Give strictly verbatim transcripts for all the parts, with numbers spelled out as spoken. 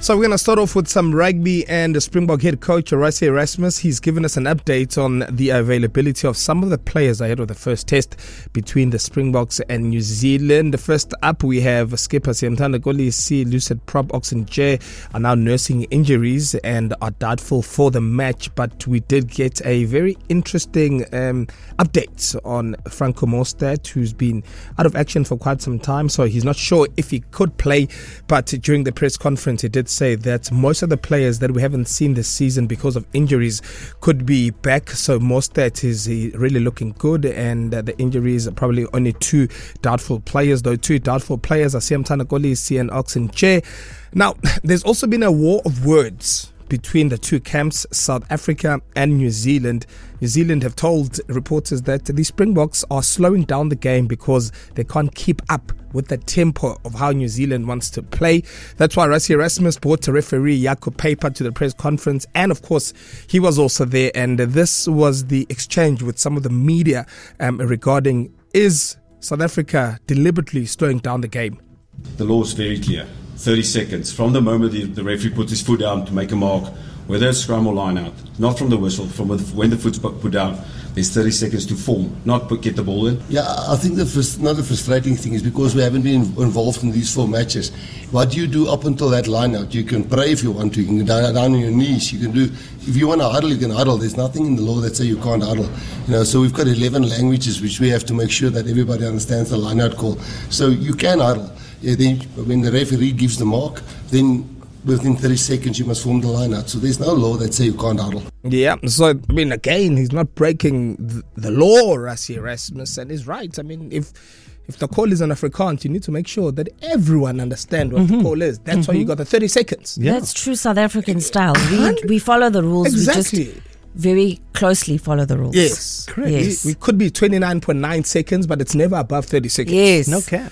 So we're going to start off with some rugby, and the Springbok head coach, Rassie Erasmus, he's given us an update on the availability of some of the players ahead of the first test between the Springboks and New Zealand. First up, we have skipper Siyamthanda Kolisi, Lucid Prop, Oxen J are now nursing injuries and are doubtful for the match, but we did get a very interesting um, update on Franco Mostert, who's been out of action for quite some time, so he's not sure if he could play, but during the press conference he did say that most of the players that we haven't seen this season because of injuries could be back. So Mostert is really looking good, and uh, the injuries are probably only two doubtful players, though two doubtful players are Siyamthanda Kolisi and Oxen J. Now, there's also been a war of words between the two camps, South Africa and New Zealand. New Zealand have told reporters that the Springboks are slowing down the game because they can't keep up with the tempo of how New Zealand wants to play. That's why Rassie Erasmus brought a referee, Jaco Peyper, to the press conference, and of course he was also there, and this was the exchange with some of the media um, regarding, is South Africa deliberately slowing down the game? The law is very clear. thirty seconds from the moment the, the referee puts his foot down to make a mark, whether it's scrum or line out, not from the whistle, from when the foot's put down. There's thirty seconds to form, not put, get the ball in. Yeah, I think the first, another frustrating thing is because we haven't been involved in these four matches. What do you do up until that line out? You can pray if you want to. You can go down, down on your knees. You can do, if you want to huddle, you can huddle. There's nothing in the law that says you can't huddle. You know, so we've got eleven languages which we have to make sure that everybody understands the line out call. So you can huddle. Yeah, then when the referee gives the mark, then within thirty seconds you must form the line out. So there's no law that says you can't huddle. Yeah, so I mean, again, he's not breaking the, the law, Rassie Erasmus, and he's right. I mean, if if the call is on Afrikaans, you need to make sure that everyone understands what mm-hmm. the call is. That's mm-hmm. why you got the thirty seconds. Yeah. That's true South African style. We we follow the rules. Exactly. We just very closely follow the rules. Yes, correct. Yes. We, we could be twenty-nine point nine seconds, but it's never above thirty seconds. Yes. No cap.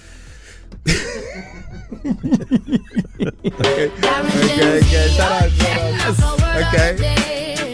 okay. okay, okay, shut up, shut up. Okay.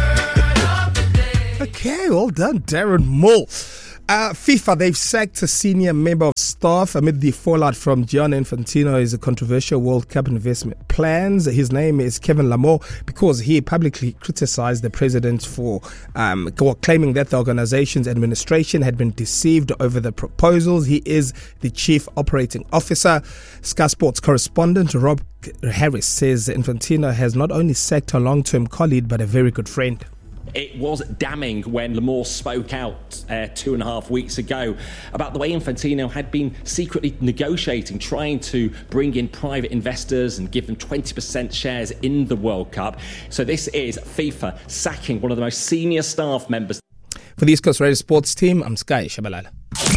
Okay, well done, Darren Moore. Uh, FIFA, they've sacked a senior member of staff amid the fallout from Gianni Infantino's controversial World Cup investment plans. His name is Kevin Lamore because he publicly criticized the president for um, claiming that the organization's administration had been deceived over the proposals. He is the chief operating officer. Sky Sports correspondent Rob Harris says Infantino has not only sacked a long-term colleague but a very good friend. It was damning when Lamore spoke out uh, two and a half weeks ago about the way Infantino had been secretly negotiating, trying to bring in private investors and give them twenty percent shares in the World Cup. So this is FIFA sacking one of the most senior staff members. For the East Coast Radio Sports team, I'm Sky Shabalala.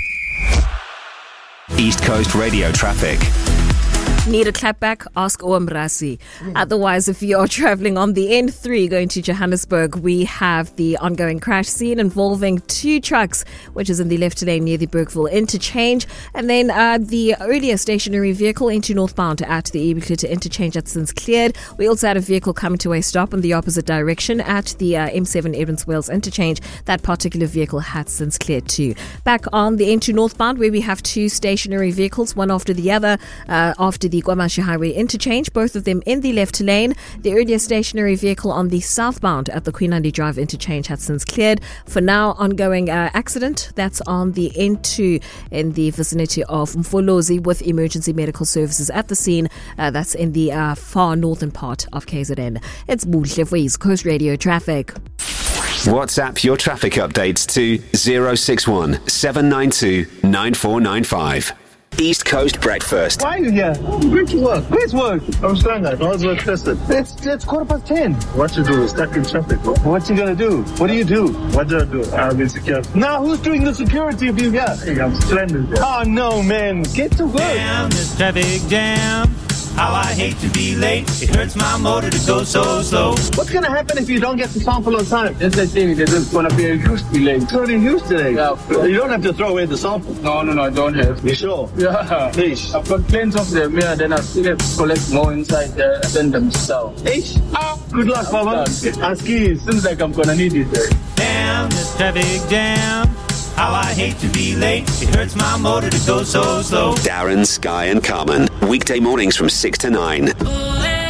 East Coast Radio traffic. Need a clapback? Ask Owamrasi. Mm. Otherwise, if you're traveling on the N three going to Johannesburg, we have the ongoing crash scene involving two trucks, which is in the left lane near the Bergville interchange. And then uh, the earlier stationary vehicle into northbound at the Ebikluta interchange that's since cleared. We also had a vehicle coming to a stop in the opposite direction at the uh, M seven Edmonds Wales interchange. That particular vehicle had since cleared too. Back on the N two northbound, where we have two stationary vehicles, one after the other, uh, after the KwaMashu Highway interchange, both of them in the left lane. The earlier stationary vehicle on the southbound at the Queen Andy Drive interchange has since cleared. For now, ongoing uh, accident that's on the N two in the vicinity of Mfolozi with emergency medical services at the scene. Uh, that's in the uh, far northern part of K Z N. It's Buhle for East Coast Radio Traffic. WhatsApp your traffic updates to zero six one seven nine two nine four nine five. East Coast Breakfast. Why are you here? I'm going to work. Where's work? I'm standing. How's work tested? It's, it's quarter past ten. What you do? Stuck in traffic. Bro. What you gonna do? What do you do? What do I do? I'm in security. Now who's doing the security if you got? Hey, I'm stranded. Yeah. Oh no, man. Get to work. Damn, this traffic jam. How I hate to be late. It hurts my motor to go so slow. What's gonna happen if you don't get the sample on time? That's the thing. There's gonna be a huge delay. It's already huge today. Yeah. You don't have to throw away the sample. No, no, no, I don't have. You sure? Yeah. Please. I've got plenty of them here, then I still have to collect more inside there and send them south. Ish. Ah. Good luck, Baba. Ask you. Seems like I'm gonna need it there. Damn, this traffic jam. How I hate to be late. It hurts my motor to go so slow. Darren, Sky and Carmen. Weekday mornings from six to nine.